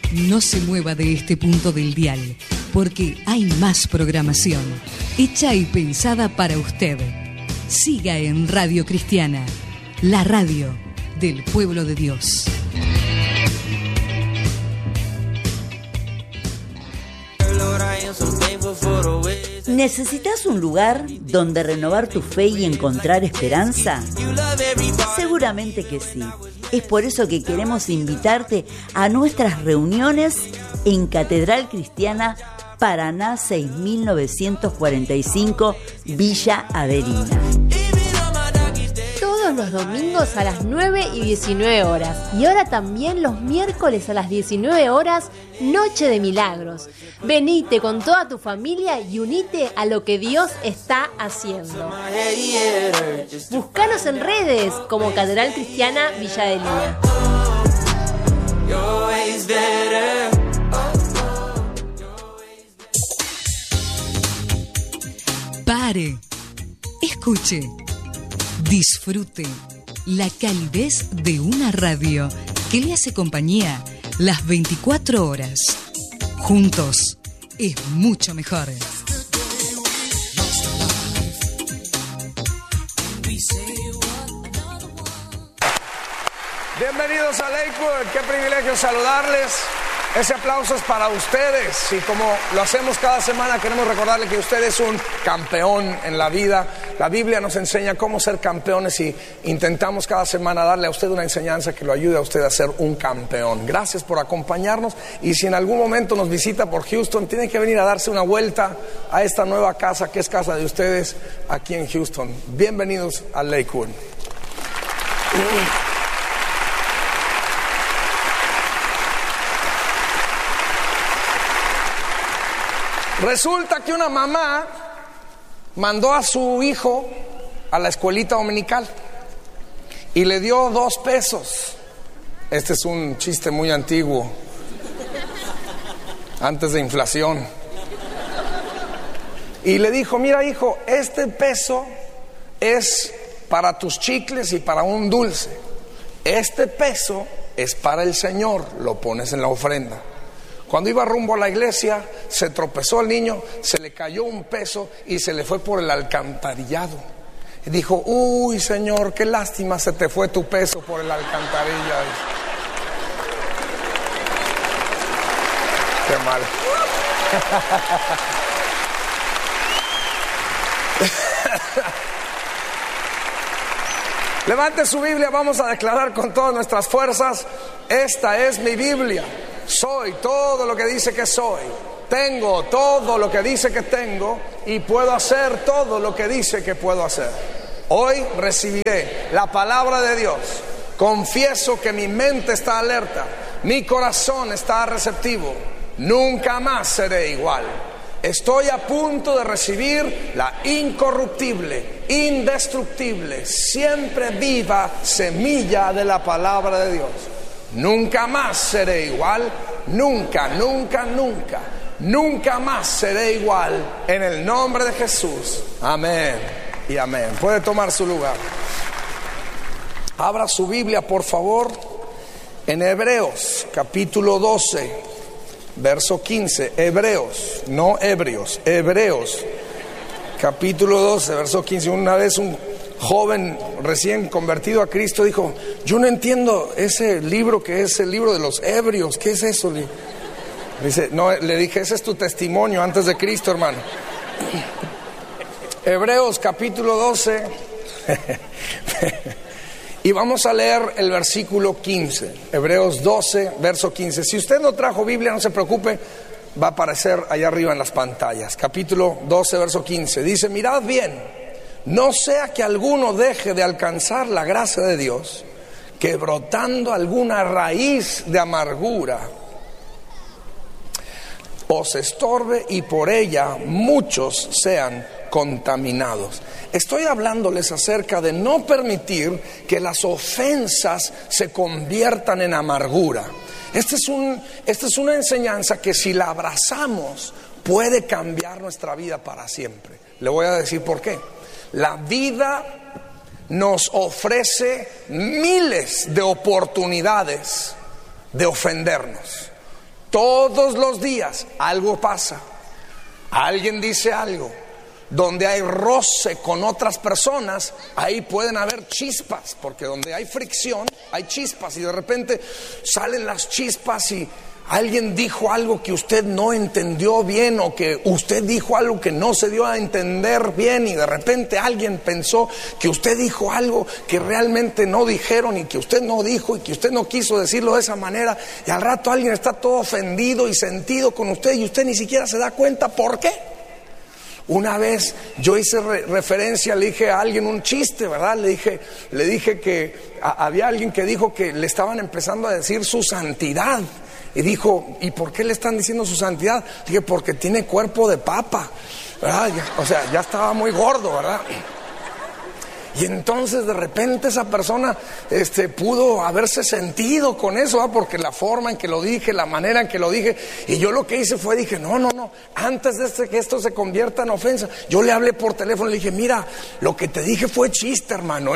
No se mueva de este punto del dial, porque hay más programación, hecha y pensada para usted. Siga en Radio Cristiana, la radio del pueblo de Dios. ¿Necesitas un lugar donde renovar tu fe y encontrar esperanza? Seguramente que sí. Es por eso que queremos invitarte a nuestras reuniones en Catedral Cristiana Paraná 6945, Villa Adelina. Todos los domingos a las 9 y 19 horas. Y ahora también los miércoles a las 19 horas, Noche de Milagros. Venite con toda tu familia y unite a lo que Dios está haciendo. Búscanos en redes como Catedral Cristiana Villa Adelina. Pare, escuche, disfrute la calidez de una radio que le hace compañía las 24 horas. Juntos es mucho mejor. Bienvenidos a Lakewood, qué privilegio saludarles. Ese aplauso es para ustedes y como lo hacemos cada semana queremos recordarle que usted es un campeón en la vida. La Biblia nos enseña cómo ser campeones y intentamos cada semana darle a usted una enseñanza que lo ayude a usted a ser un campeón. Gracias por acompañarnos y si en algún momento nos visita por Houston, tiene que venir a darse una vuelta a esta nueva casa que es casa de ustedes aquí en Houston. Bienvenidos a Lakewood. Resulta que una mamá mandó a su hijo a la escuelita dominical y le dio 2 pesos. Este es un chiste muy antiguo, antes de inflación. Y le dijo: mira, hijo, este peso es para tus chicles y para un dulce. Este peso es para el Señor, lo pones en la ofrenda. Cuando iba rumbo a la iglesia, se tropezó el niño, se le cayó un peso y se le fue por el alcantarillado. Y dijo: uy, Señor, qué lástima, se te fue tu peso por el alcantarillado. Qué mal. Levante su Biblia, vamos a declarar con todas nuestras fuerzas: esta es mi Biblia. Soy todo lo que dice que soy. Tengo todo lo que dice que tengo y puedo hacer todo lo que dice que puedo hacer. Hoy recibiré la palabra de Dios. Confieso que mi mente está alerta, mi corazón está receptivo. Nunca más seré igual. Estoy a punto de recibir la incorruptible, indestructible, siempre viva semilla de la palabra de Dios. Nunca más seré igual, nunca, nunca, nunca, nunca más seré igual, en el nombre de Jesús. Amén y amén. Puede tomar su lugar. Abra su Biblia, por favor, en Hebreos, capítulo 12, verso 15. Hebreos, no ebrios, Hebreos, capítulo 12, verso 15. Una vez un joven recién convertido a Cristo dijo: yo no entiendo ese libro que es el libro de los ebrios, ¿qué es eso? Dice, no, le dije, ese es tu testimonio antes de Cristo, hermano. Hebreos capítulo 12 y vamos a leer el versículo 15. Hebreos 12, verso 15. Si usted no trajo Biblia, no se preocupe, va a aparecer allá arriba en las pantallas. Capítulo 12, verso 15. Dice: mirad bien, no sea que alguno deje de alcanzar la gracia de Dios, que brotando alguna raíz de amargura os estorbe y por ella muchos sean contaminados. Estoy hablándoles acerca de no permitir que las ofensas se conviertan en amargura. Esta es una enseñanza que si la abrazamos puede cambiar nuestra vida para siempre. Le voy a decir por qué. La vida nos ofrece miles de oportunidades de ofendernos. Todos los días algo pasa. Alguien dice algo. Donde hay roce con otras personas, ahí pueden haber chispas, porque donde hay fricción, hay chispas, y de repente salen las chispas y alguien dijo algo que usted no entendió bien, o que usted dijo algo que no se dio a entender bien, y de repente alguien pensó que usted dijo algo que realmente no dijeron, y que usted no dijo, y que usted no quiso decirlo de esa manera, y al rato alguien está todo ofendido y sentido con usted, y usted ni siquiera se da cuenta por qué. Una vez yo hice referencia, le dije a alguien un chiste, ¿verdad? Le dije que había alguien que dijo que le estaban empezando a decir su santidad. Y dijo, ¿y por qué le están diciendo su santidad? Dije, porque tiene cuerpo de papa, ¿verdad? Ya estaba muy gordo, ¿verdad? Y entonces de repente esa persona pudo haberse sentido con eso, ¿verdad? Porque la forma en que lo dije, la manera en que lo dije. Y yo lo que hice fue, dije, no, antes de que esto se convierta en ofensa, yo le hablé por teléfono y le dije, mira, lo que te dije fue chiste, hermano,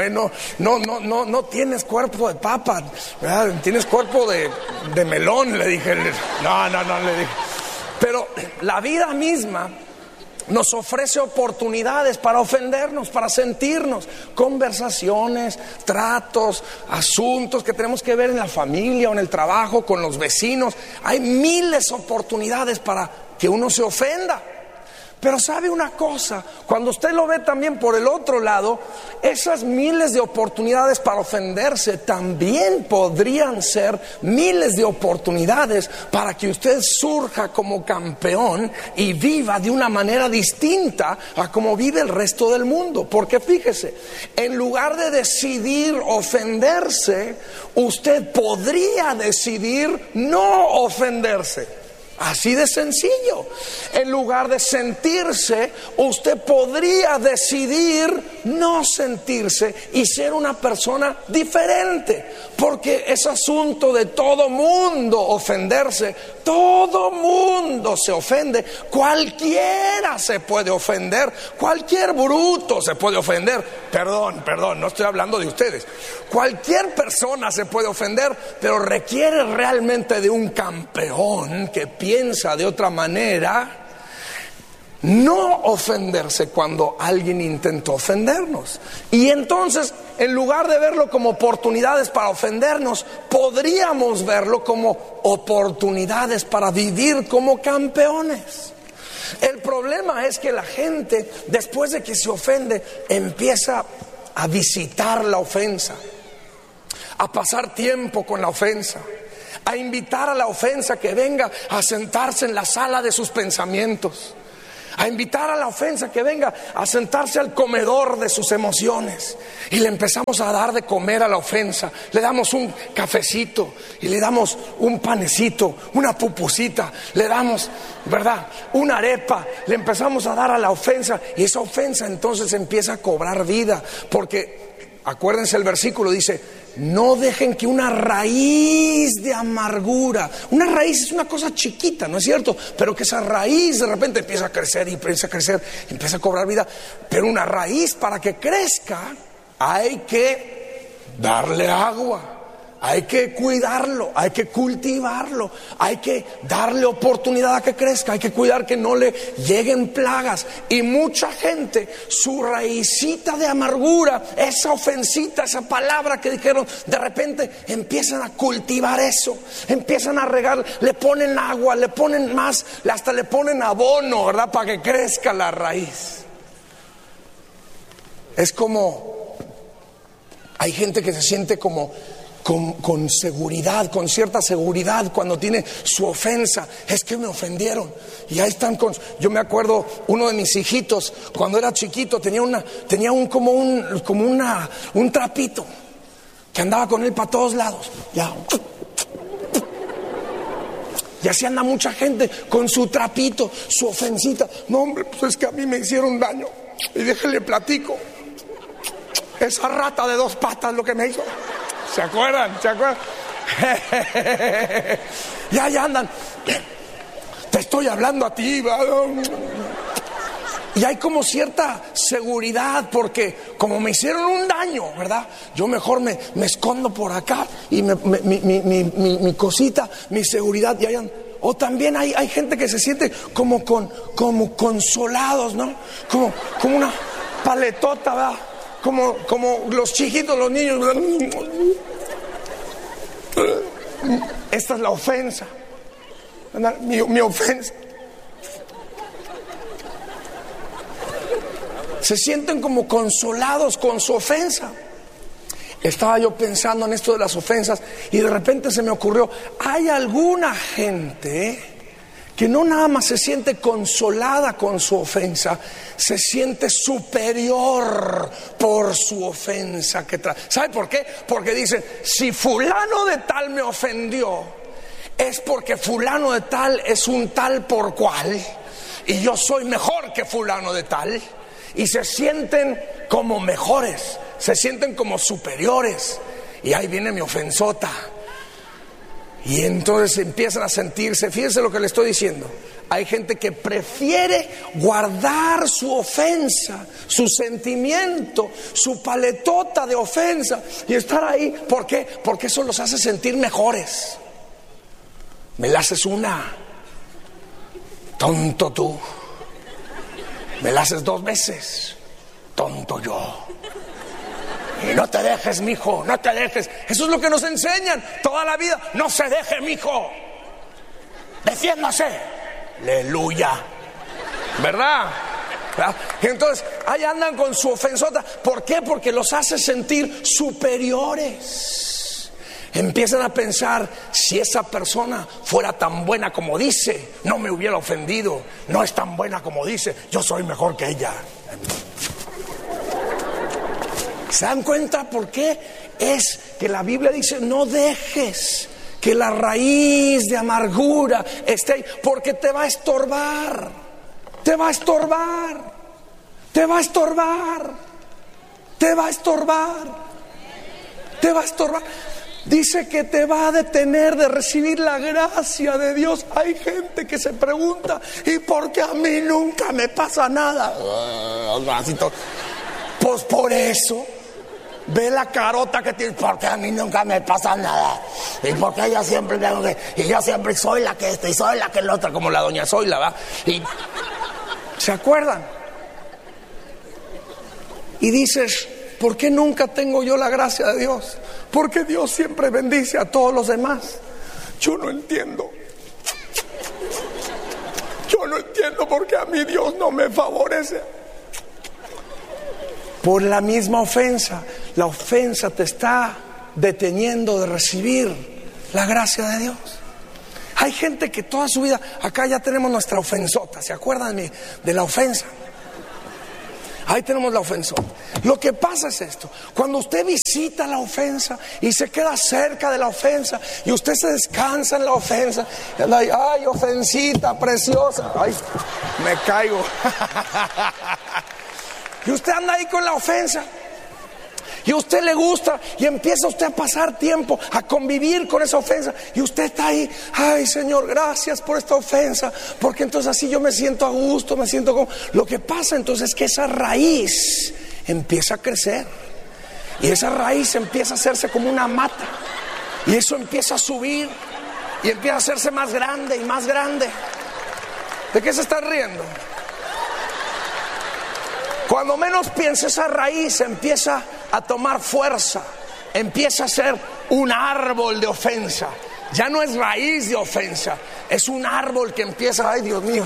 no tienes cuerpo de papa, ¿verdad? Tienes cuerpo de melón, le dije. No, le dije. Pero la vida misma nos ofrece oportunidades para ofendernos, para sentirnos, conversaciones, tratos, asuntos que tenemos que ver en la familia o en el trabajo, con los vecinos. Hay miles de oportunidades para que uno se ofenda. Pero ¿sabe una cosa? Cuando usted lo ve también por el otro lado, esas miles de oportunidades para ofenderse también podrían ser miles de oportunidades para que usted surja como campeón y viva de una manera distinta a como vive el resto del mundo. Porque fíjese, en lugar de decidir ofenderse, usted podría decidir no ofenderse. Así de sencillo. En lugar de sentirse, usted podría decidir no sentirse y ser una persona diferente. Porque es asunto de todo mundo ofenderse. Todo mundo se ofende. Cualquiera se puede ofender. Cualquier bruto se puede ofender. Perdón, no estoy hablando de ustedes. Cualquier persona se puede ofender, pero requiere realmente de un campeón que piensa de otra manera. No ofenderse cuando alguien intentó ofendernos. Y entonces, en lugar de verlo como oportunidades para ofendernos, podríamos verlo como oportunidades para vivir como campeones. El problema es que la gente, después de que se ofende, empieza a visitar la ofensa, a pasar tiempo con la ofensa, a invitar a la ofensa que venga a sentarse en la sala de sus pensamientos, a invitar a la ofensa que venga a sentarse al comedor de sus emociones. Y le empezamos a dar de comer a la ofensa. Le damos un cafecito y le damos un panecito, una pupusita, le damos, ¿verdad?, una arepa. Le empezamos a dar a la ofensa, y esa ofensa entonces empieza a cobrar vida. Porque acuérdense, el versículo dice: no dejen que una raíz de amargura, una raíz es una cosa chiquita, ¿no es cierto? Pero que esa raíz de repente empieza a crecer y empieza a crecer, empieza a cobrar vida. Pero una raíz, para que crezca, hay que darle agua, hay que cuidarlo, hay que cultivarlo, hay que darle oportunidad a que crezca, hay que cuidar que no le lleguen plagas. Y mucha gente, su raicita de amargura, esa ofensita, esa palabra que dijeron, de repente empiezan a cultivar eso, empiezan a regar, le ponen agua, le ponen más, hasta le ponen abono, ¿verdad?, para que crezca la raíz. Es como, hay gente que se siente como con seguridad, con cierta seguridad cuando tiene su ofensa. Es que me ofendieron y ahí están yo me acuerdo, uno de mis hijitos cuando era chiquito tenía un trapito que andaba con él para todos lados. Y así anda mucha gente con su trapito, su ofensita. No, hombre, pues es que a mí me hicieron daño y déjenle platico. Esa rata de 2 patas lo que me hizo. ¿Se acuerdan? Ya andan. Te estoy hablando a ti. Y hay como cierta seguridad, porque como me hicieron un daño, ¿verdad?, yo mejor me escondo por acá y mi cosita, mi seguridad. Y hayan O también hay gente que se siente como consolados, ¿no? Como una paletota, ¿verdad? Como los chiquitos, los niños. Esta es la ofensa. Mi ofensa. Se sienten como consolados con su ofensa. Estaba yo pensando en esto de las ofensas y de repente se me ocurrió, hay alguna gente que no nada más se siente consolada con su ofensa, se siente superior por su ofensa que trae. ¿Sabe por qué? Porque dicen, si fulano de tal me ofendió, es porque fulano de tal es un tal por cual, y yo soy mejor que fulano de tal. Y se sienten como mejores, se sienten como superiores. Y ahí viene mi ofensota. Y entonces empiezan a sentirse, fíjense lo que le estoy diciendo. Hay gente que prefiere guardar su ofensa, su sentimiento, su paletota de ofensa y estar ahí. ¿Por qué? Porque eso los hace sentir mejores. Me la haces una, tonto tú. Me la haces 2 veces, tonto yo. Y no te dejes, mijo, no te dejes. Eso es lo que nos enseñan toda la vida. No se deje, mijo. Defiéndase. Aleluya. ¿Verdad? Y entonces ahí andan con su ofensota. ¿Por qué? Porque los hace sentir superiores. Empiezan a pensar, si esa persona fuera tan buena como dice, no me hubiera ofendido. No es tan buena como dice, yo soy mejor que ella. ¿Se dan cuenta por qué? Es que la Biblia dice, no dejes que la raíz de amargura esté ahí, porque te va a estorbar. Te va a estorbar. Te va a estorbar. Te va a estorbar. Te va a estorbar. Dice que te va a detener de recibir la gracia de Dios. Hay gente que se pregunta, ¿y por qué a mí nunca me pasa nada? Pues por eso. Ve la carota que tiene, porque a mí nunca me pasa nada. Y porque ella siempre tengo que, y yo siempre soy la que esta y soy la que la otra, como la doña Zoila, ¿va? Y ¿se acuerdan? Y dices, ¿por qué nunca tengo yo la gracia de Dios? Porque Dios siempre bendice a todos los demás. Yo no entiendo. Yo no entiendo por qué a mí Dios no me favorece. Por la misma ofensa. La ofensa te está deteniendo de recibir la gracia de Dios. Hay gente que toda su vida, acá ya tenemos nuestra ofensota. ¿Se acuerdan de la ofensa? Ahí tenemos la ofensota. Lo que pasa es esto: cuando usted visita la ofensa y se queda cerca de la ofensa y usted se descansa en la ofensa, ay, ofensita preciosa, ay, me caigo. Y usted anda ahí con la ofensa y a usted le gusta y empieza usted a pasar tiempo a convivir con esa ofensa y usted está ahí, ay Señor, gracias por esta ofensa, porque entonces así yo me siento a gusto, me siento como... Lo que pasa entonces es que esa raíz empieza a crecer y esa raíz empieza a hacerse como una mata y eso empieza a subir y empieza a hacerse más grande y más grande. ¿De qué se está riendo? Cuando menos piensa, esa raíz empieza a tomar fuerza, empieza a ser un árbol de ofensa. Ya no es raíz de ofensa, es un árbol que empieza, ay Dios mío,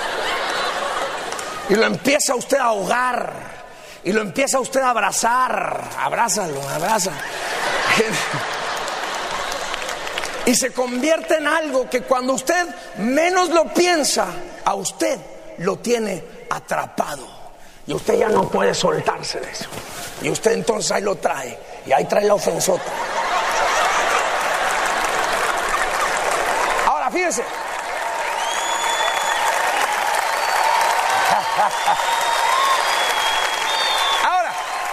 y lo empieza usted a ahogar, y lo empieza usted a abrazar. Abrázalo, abraza. Y se convierte en algo que cuando usted menos lo piensa, a usted lo tiene atrapado. Y usted ya no puede soltarse de eso. Y usted entonces ahí lo trae. Y ahí trae la ofensota. Ahora fíjense. Ahora,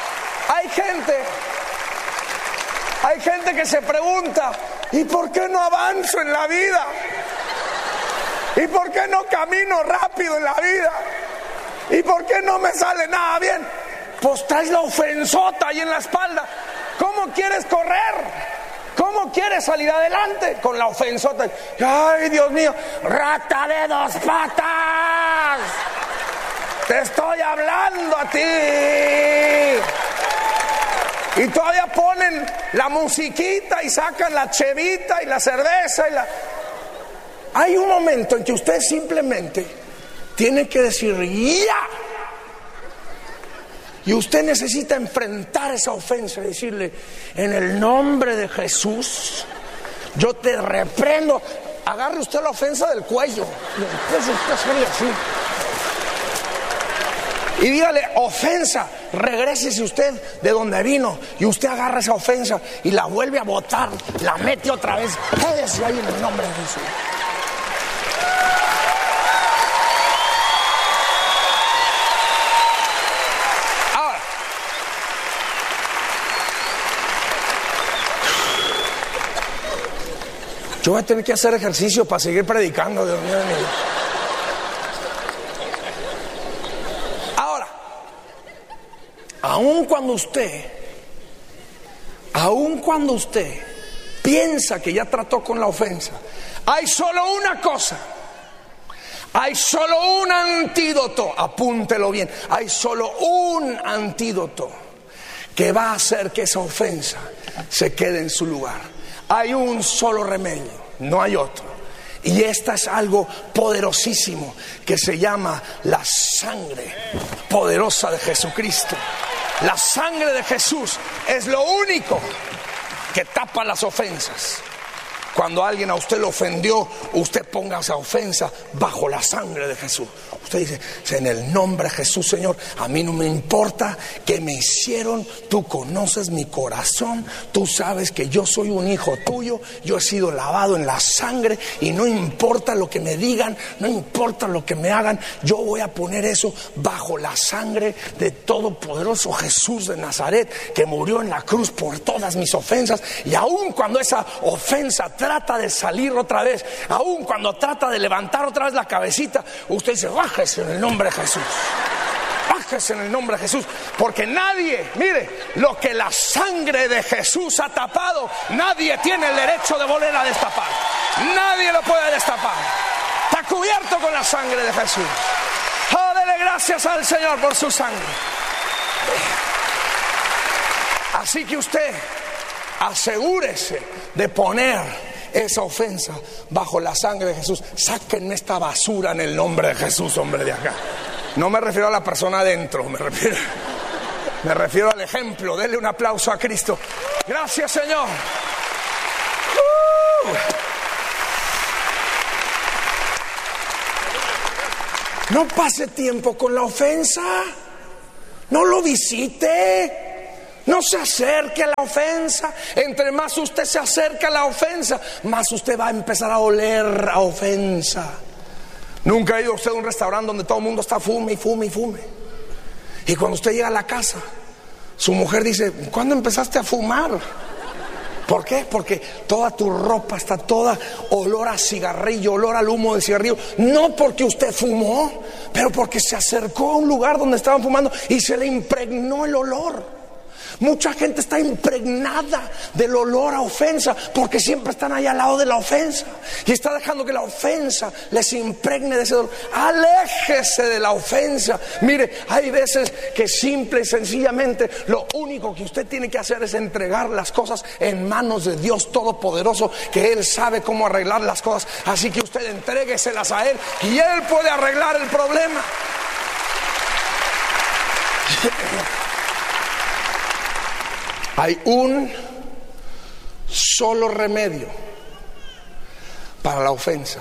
hay gente que se pregunta, ¿y por qué no avanzo en la vida? ¿Y por qué no camino rápido en la vida? ¿Y por qué no me sale nada bien? Pues traes la ofensota ahí en la espalda. ¿Cómo quieres correr? ¿Cómo quieres salir adelante con la ofensota? Ay, Dios mío, rata de 2 patas, te estoy hablando a ti. Y todavía ponen la musiquita y sacan la chevita y la cerveza y la... Hay un momento en que usted simplemente tiene que decir ¡ya! Y usted necesita enfrentar esa ofensa y decirle: en el nombre de Jesús, yo te reprendo. Agarre usted la ofensa del cuello. Y dígale: ofensa, regrésese usted de donde vino. Y usted agarra esa ofensa y la vuelve a botar, la mete otra vez. Quédese ahí en el nombre de Jesús. Ahora, yo voy a tener que hacer ejercicio para seguir predicando, Dios mío. Aun cuando usted piensa que ya trató con la ofensa, hay solo una cosa, hay solo un antídoto, apúntelo bien, hay solo un antídoto que va a hacer que esa ofensa se quede en su lugar. Hay un solo remedio, no hay otro. Y esta es algo poderosísimo que se llama la sangre poderosa de Jesucristo. La sangre de Jesús es lo único que tapa las ofensas. Cuando alguien a usted lo ofendió, usted ponga esa ofensa bajo la sangre de Jesús. Usted dice: en el nombre de Jesús, Señor, a mí no me importa qué me hicieron, tú conoces mi corazón, tú sabes que yo soy un hijo tuyo, yo he sido lavado en la sangre y no importa lo que me digan, no importa lo que me hagan, yo voy a poner eso bajo la sangre de todopoderoso Jesús de Nazaret, que murió en la cruz por todas mis ofensas. Y aun cuando esa ofensa trata de salir otra vez, aun cuando trata de levantar otra vez la cabecita, usted dice: bájese en el nombre de Jesús, bájese en el nombre de Jesús, porque nadie, mire, lo que la sangre de Jesús ha tapado, nadie tiene el derecho de volver a destapar. Nadie lo puede destapar. Está cubierto con la sangre de Jesús. Oh, dele gracias al Señor por su sangre. Así que usted asegúrese de poner esa ofensa bajo la sangre de Jesús. Sáquenme esta basura en el nombre de Jesús, hombre, de acá. No me refiero a la persona adentro, me refiero al ejemplo. Denle un aplauso a Cristo. Gracias, Señor. No pase tiempo con la ofensa. No lo visite. No se acerque a la ofensa. Entre más usted se acerca a la ofensa, más usted va a empezar a oler a ofensa. Nunca ha ido usted a un restaurante donde todo el mundo está fume y fume y fume. Y cuando usted llega a la casa, su mujer dice: ¿cuándo empezaste a fumar? ¿Por qué? Porque toda tu ropa está toda olor a cigarrillo, olor al humo de cigarrillo. No porque usted fumó, pero porque se acercó a un lugar donde estaban fumando y se le impregnó el olor. Mucha gente está impregnada del olor a ofensa porque siempre están ahí al lado de la ofensa y está dejando que la ofensa les impregne de ese dolor. Aléjese de la ofensa. Mire, hay veces que simple y sencillamente lo único que usted tiene que hacer es entregar las cosas en manos de Dios Todopoderoso, que Él sabe cómo arreglar las cosas. Así que usted entrégueselas a Él y Él puede arreglar el problema. Hay un solo remedio para la ofensa.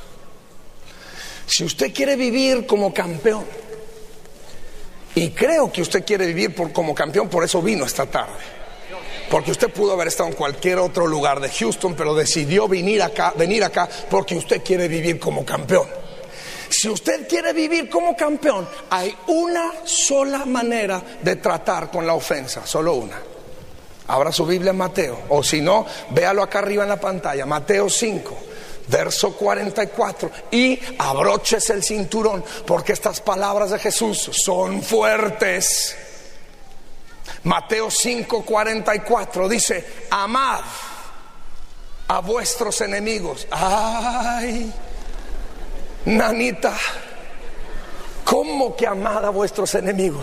Si usted quiere vivir como campeón, y creo que usted quiere vivir como campeón, por eso vino esta tarde, porque usted pudo haber estado en cualquier otro lugar de Houston, pero decidió venir acá porque usted quiere vivir como campeón. Si usted quiere vivir como campeón, hay una sola manera de tratar con la ofensa, solo una. Abra su Biblia en Mateo, o si no, véalo acá arriba en la pantalla, Mateo 5, verso 44, y abróchese el cinturón, porque estas palabras de Jesús son fuertes. Mateo 5, 44 dice: amad a vuestros enemigos. Ay, nanita, ¿cómo que amad a vuestros enemigos?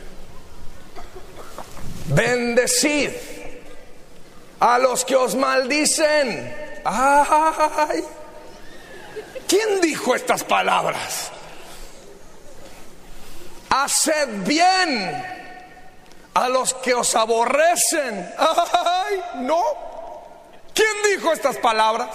Bendecid a los que os maldicen. Ay, ¿quién dijo estas palabras? Haced bien a los que os aborrecen. Ay, no. ¿Quién dijo estas palabras?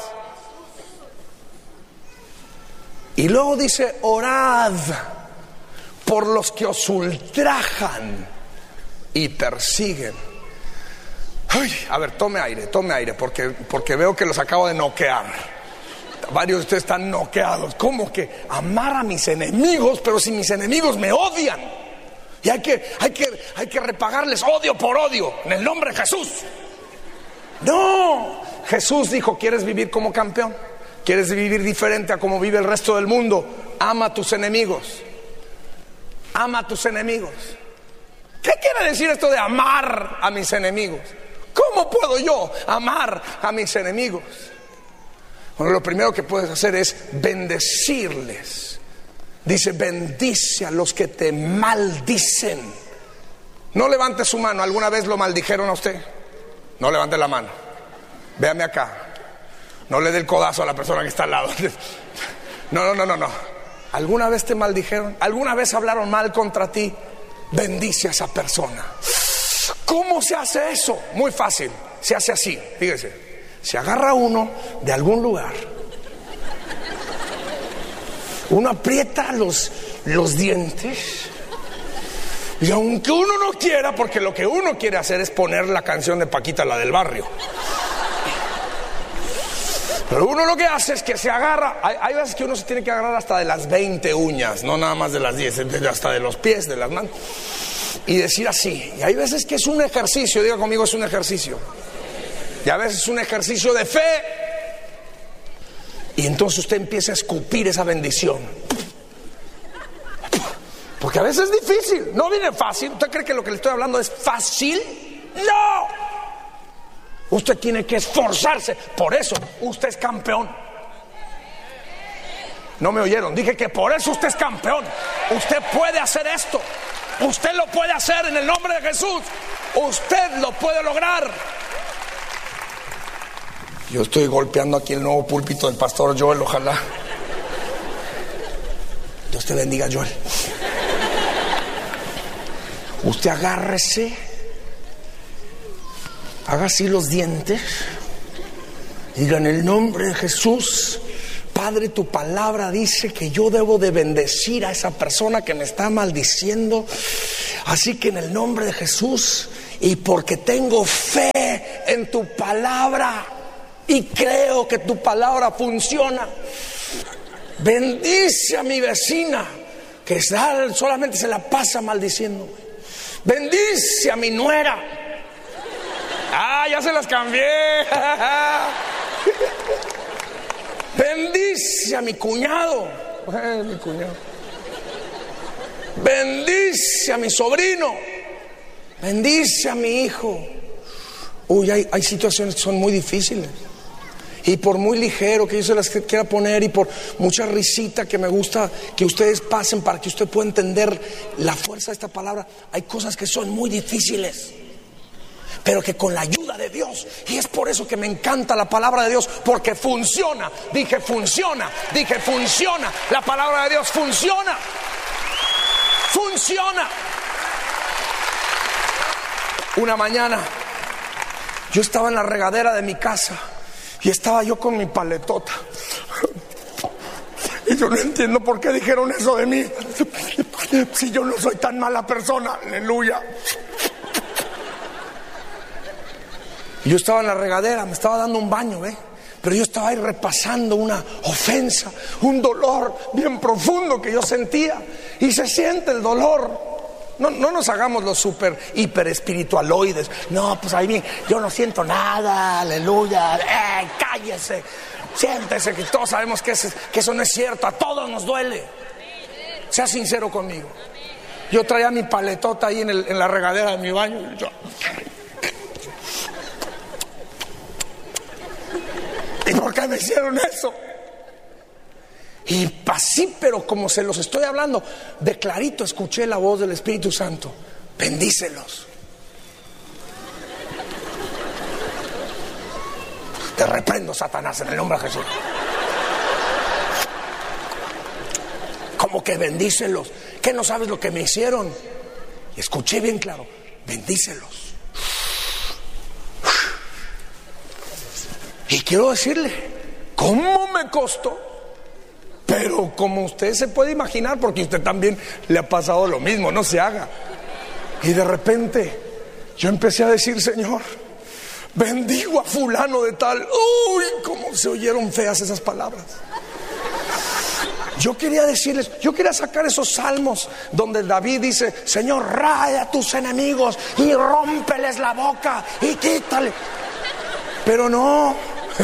Y luego dice, orad por los que os ultrajan y persiguen. Ay, a ver, tome aire, porque veo que los acabo de noquear. Varios de ustedes están noqueados. ¿Cómo que amar a mis enemigos? Pero si mis enemigos me odian, y hay que repagarles odio por odio en el nombre de Jesús. No, Jesús dijo, ¿quieres vivir como campeón? ¿Quieres vivir diferente a como vive el resto del mundo? Ama a tus enemigos. Ama a tus enemigos. ¿Qué quiere decir esto de amar a mis enemigos? ¿Cómo puedo yo amar a mis enemigos? Bueno, lo primero que puedes hacer es bendecirles. Dice, bendice a los que te maldicen. No levante su mano. ¿Alguna vez lo maldijeron a usted? No levante la mano. Véame acá. No le dé el codazo a la persona que está al lado. No. ¿Alguna vez te maldijeron? ¿Alguna vez hablaron mal contra ti? Bendice a esa persona. ¿Cómo se hace eso? Muy fácil. Se hace así. Fíjese. Se agarra uno de algún lugar. Uno aprieta los dientes. Y aunque uno no quiera, porque lo que uno quiere hacer es poner la canción de Paquita, la del barrio. Pero uno lo que hace es que se agarra. Hay veces que uno se tiene que agarrar hasta de las 20 uñas, no nada más de las 10, hasta de los pies, de las manos. Y decir así. Y hay veces que es un ejercicio, diga conmigo, es un ejercicio. Y a veces es un ejercicio de fe. Y entonces usted empieza a escupir esa bendición. Porque a veces es difícil, no viene fácil. ¿Usted cree que lo que le estoy hablando es fácil? ¡No! Usted tiene que esforzarse. Por eso usted es campeón. No me oyeron, dije que por eso usted es campeón. Usted puede hacer esto. Usted lo puede hacer en el nombre de Jesús. Usted lo puede lograr. Yo estoy golpeando aquí el nuevo púlpito del pastor Joel, ojalá. Dios te bendiga, Joel. Usted agárrese, haga así los dientes, diga en el nombre de Jesús, Padre, tu palabra dice que yo debo de bendecir a esa persona que me está maldiciendo. Así que en el nombre de Jesús, y porque tengo fe en tu palabra y creo que tu palabra funciona, bendice a mi vecina que solamente se la pasa maldiciendo. Bendice a mi nuera. Ah, ya se las cambié. Bendice a mi cuñado. Mi cuñado. Bendice a mi sobrino. Bendice a mi hijo. Uy, hay situaciones que son muy difíciles. Y por muy ligero que yo se las quiera poner, y por mucha risita que me gusta que ustedes pasen para que usted pueda entender la fuerza de esta palabra, hay cosas que son muy difíciles, pero que con la ayuda de Dios, y es por eso que me encanta la palabra de Dios, porque funciona. Dije funciona, la palabra de Dios funciona. Una mañana yo estaba en la regadera de mi casa y estaba yo con mi paletota. Y yo no entiendo por qué dijeron eso de mí. Si yo no soy tan mala persona, aleluya. Y yo estaba en la regadera, me estaba dando un baño, pero yo estaba ahí repasando una ofensa, un dolor bien profundo que yo sentía. Y se siente el dolor. No nos hagamos los hiper espiritualoides. No, pues ahí yo no siento nada, aleluya. Cállese, siéntese, que todos sabemos que eso no es cierto. A todos nos duele. Sea sincero conmigo. Yo traía mi paletota ahí en la regadera de mi baño. ¿por qué me hicieron eso? Y así, pero como se los estoy hablando, de clarito escuché la voz del Espíritu Santo: bendícelos. Te reprendo, Satanás, en el nombre de Jesús. Como que bendícelos. ¿Qué no sabes lo que me hicieron? Y escuché bien claro: bendícelos. Y quiero decirle, ¿cómo me costó? Pero como usted se puede imaginar, porque usted también le ha pasado lo mismo, no se haga. Y de repente yo empecé a decir: Señor, bendigo a fulano de tal. Uy, cómo se oyeron feas esas palabras. Yo quería decirles, yo quería sacar esos salmos donde David dice: Señor, raya a tus enemigos y rómpeles la boca y quítale. Pero no.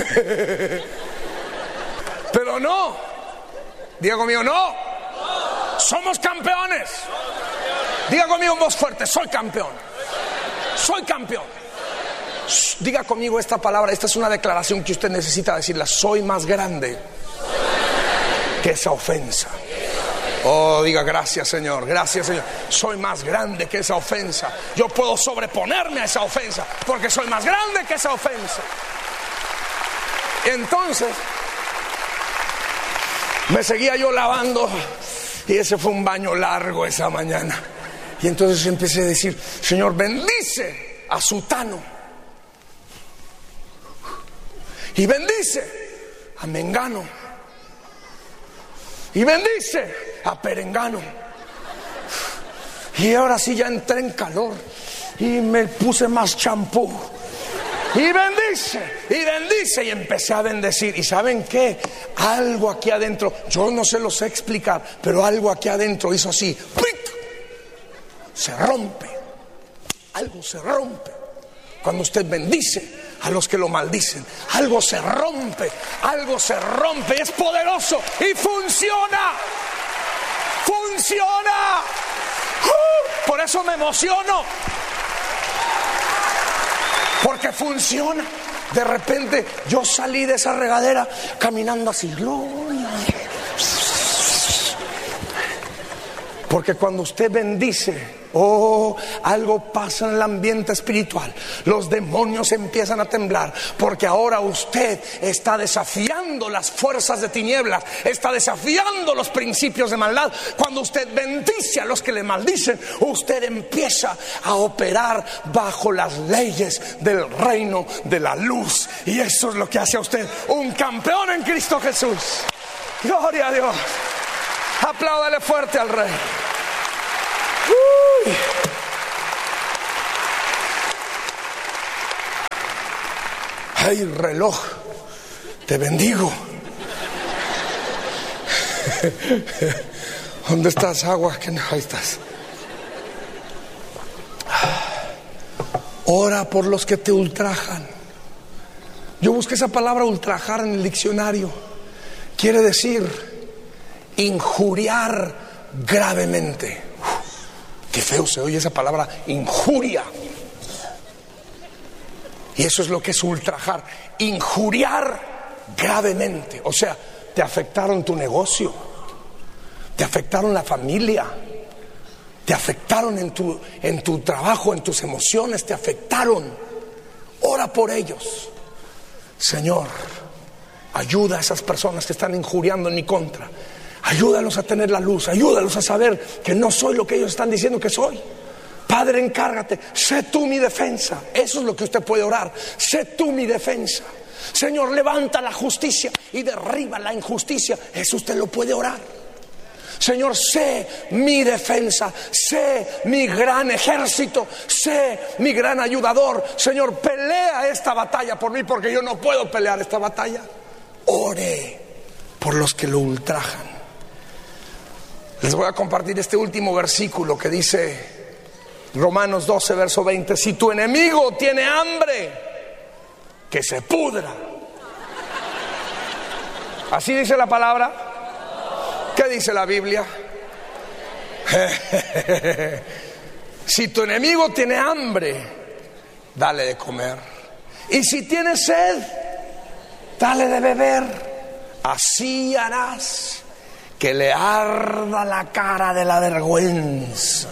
Pero no. Diga conmigo: no. Somos campeones. Diga conmigo en voz fuerte: soy campeón. Soy campeón. Diga conmigo esta palabra. Esta es una declaración que usted necesita decirla: soy más grande que esa ofensa. Oh, diga: gracias, Señor, gracias, Señor. Soy más grande que esa ofensa. Yo puedo sobreponerme a esa ofensa porque soy más grande que esa ofensa. Entonces me seguía yo lavando, y ese fue un baño largo esa mañana. Y entonces empecé a decir: Señor, bendice a Sutano, y bendice a Mengano, y bendice a Perengano. Y ahora sí ya entré en calor y me puse más champú. Y bendice, y empecé a bendecir. ¿Y saben qué? Algo aquí adentro, yo no se lo sé explicar, pero algo aquí adentro hizo así: ¡pic! Se rompe. Algo se rompe cuando usted bendice a los que lo maldicen. Algo se rompe, es poderoso y funciona. Por eso me emociono, porque funciona. De repente yo salí de esa regadera caminando así, gloria. Porque cuando usted bendice, algo pasa en el ambiente espiritual. Los demonios empiezan a temblar, porque ahora usted está desafiando las fuerzas de tinieblas, está desafiando los principios de maldad. Cuando usted bendice a los que le maldicen, usted empieza a operar bajo las leyes del reino de la luz. Y eso es lo que hace a usted un campeón en Cristo Jesús. Gloria a Dios. Apláudale fuerte al Rey. Uy. Ay, reloj, te bendigo. ¿Dónde estás, agua? Ahí estás. Ora por los que te ultrajan. Yo busqué esa palabra ultrajar en el diccionario. Quiere decir injuriar gravemente. Qué feo se oye esa palabra, injuria. Y eso es lo que es ultrajar, injuriar gravemente. O sea, te afectaron tu negocio, te afectaron la familia, te afectaron en tu trabajo, en tus emociones, te afectaron. Ora por ellos. Señor, ayuda a esas personas que están injuriando en mi contra. Ayúdalos a tener la luz, ayúdalos a saber que no soy lo que ellos están diciendo que soy. Padre, encárgate, sé tú mi defensa. Eso es lo que usted puede orar: sé tú mi defensa. Señor, levanta la justicia y derriba la injusticia. Eso usted lo puede orar. Señor, sé mi defensa, sé mi gran ejército, sé mi gran ayudador. Señor, pelea esta batalla por mí, porque yo no puedo pelear esta batalla. Ore por los que lo ultrajan. Les voy a compartir este último versículo que dice Romanos 12, verso 20: si tu enemigo tiene hambre, que se pudra. ¿Así dice la palabra? ¿Qué dice la Biblia? Si tu enemigo tiene hambre, dale de comer. Y si tiene sed, dale de beber, así harás que le arda la cara de la vergüenza.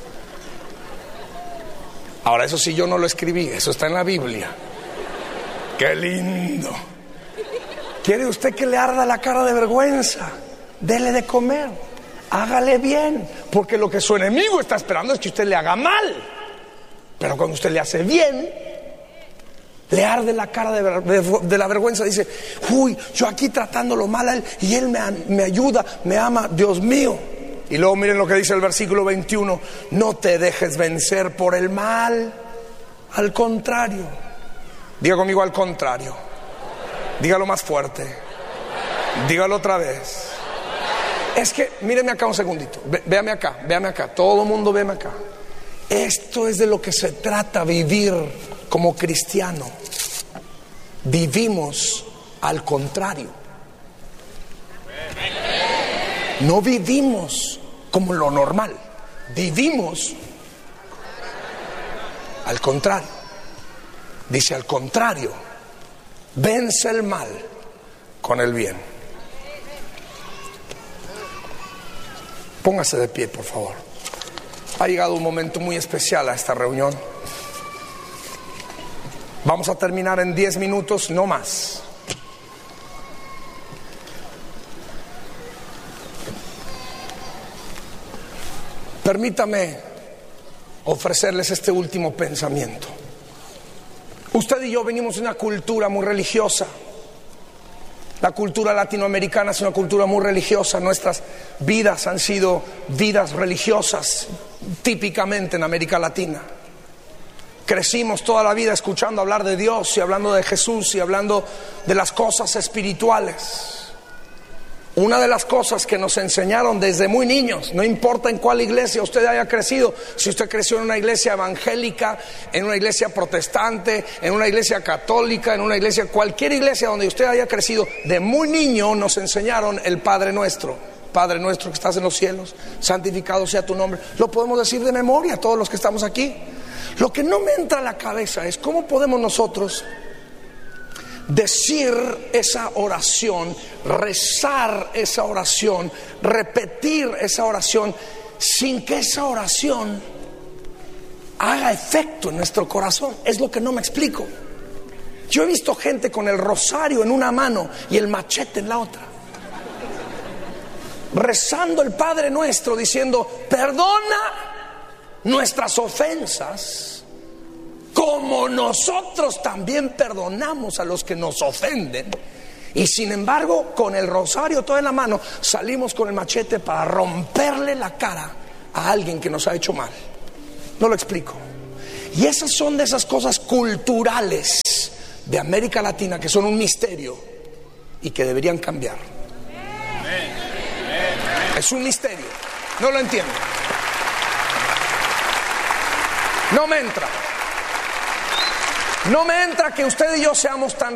Ahora, eso sí yo no lo escribí, eso está en la Biblia. ¡Qué lindo! ¿Quiere usted que le arda la cara de vergüenza? Dele de comer, hágale bien, porque lo que su enemigo está esperando es que usted le haga mal. Pero cuando usted le hace bien, le arde la cara de la vergüenza. Dice, uy, yo aquí tratándolo mal a él y él me ayuda, me ama, Dios mío. Y luego miren lo que dice el versículo 21, no te dejes vencer por el mal, al contrario. Diga conmigo, al contrario. Dígalo más fuerte. Dígalo otra vez. Es que, míreme acá un segundito, véame acá, todo el mundo véame acá. Esto es de lo que se trata vivir como cristiano. Vivimos al contrario. No vivimos como lo normal, vivimos al contrario. Dice al contrario, vence el mal con el bien. Póngase de pie, por favor. Ha llegado un momento muy especial a esta reunión. Vamos a terminar en 10 minutos, no más. Permítame ofrecerles este último pensamiento. Usted y yo venimos de una cultura muy religiosa. La cultura latinoamericana es una cultura muy religiosa. Nuestras vidas han sido vidas religiosas, típicamente en América Latina. Crecimos toda la vida escuchando hablar de Dios y hablando de Jesús y hablando de las cosas espirituales. Una de las cosas que nos enseñaron desde muy niños, no importa en cuál iglesia usted haya crecido, si usted creció en una iglesia evangélica, en una iglesia protestante, en una iglesia católica, en una iglesia, cualquier iglesia donde usted haya crecido, de muy niño nos enseñaron el Padre Nuestro. Padre nuestro que estás en los cielos, santificado sea tu nombre. Lo podemos decir de memoria todos los que estamos aquí. Lo que no me entra a la cabeza es cómo podemos nosotros decir esa oración, rezar esa oración, repetir esa oración sin que esa oración haga efecto en nuestro corazón. Es lo que no me explico. Yo he visto gente con el rosario en una mano y el machete en la otra, rezando el Padre Nuestro, diciendo, perdona nuestras ofensas como nosotros también perdonamos a los que nos ofenden. Y sin embargo, con el rosario todo en la mano, salimos con el machete para romperle la cara a alguien que nos ha hecho mal. No lo explico. Y esas son de esas cosas culturales de América Latina que son un misterio y que deberían cambiar. Es un misterio. No lo entiendo. No me entra que usted y yo seamos tan